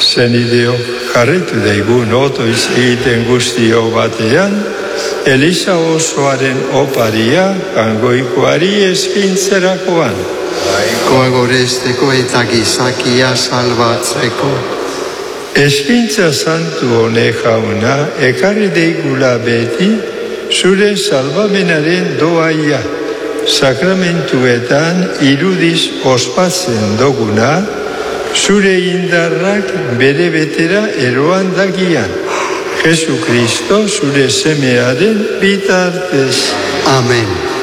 Zenideo, jarritu daigun otoiz egiten guztio batean, Eliza osoaren oparia kangoikoari eskintzerakoan. Laikoa goresteko eta gizakia salbatzeko. Eskintza santu hone jauna, ekarri deigula beti, zure salbamenaren doaia. Sakramentuetan irudiz ospatzen doguna, zure indarrak bere betera eroan dagian. Jesu Kristo zure semearen bitartez. Amen.